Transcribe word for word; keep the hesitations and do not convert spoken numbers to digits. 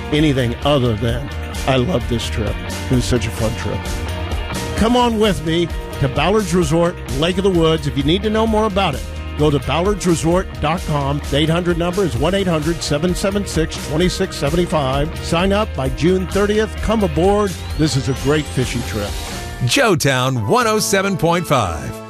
anything other than I love this trip. It was such a fun trip. Come on with me to Ballard's Resort, Lake of the Woods. If you need to know more about it, go to ballards resort dot com. The eight hundred number is one eight hundred seven seven six two six seven five. Sign up by June thirtieth. Come aboard. This is a great fishing trip. Joetown one oh seven point five.